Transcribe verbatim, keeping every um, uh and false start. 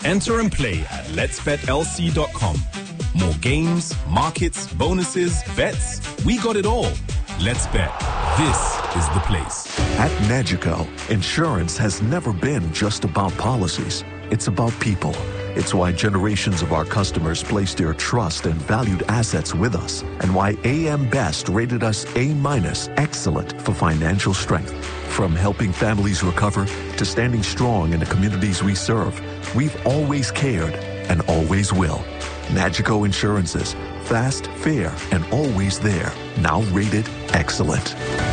Enter and play at lets bet L C dot com. More games, markets, bonuses, bets. We got it all. Let's bet. This is the place. At Magico, insurance has never been just about policies. It's about people. It's why generations of our customers placed their trust and valued assets with us, and why A M Best rated us A-minus, excellent for financial strength. From helping families recover to standing strong in the communities we serve, we've always cared and always will. Magico Insurances, fast, fair, and always there. Now rated excellent.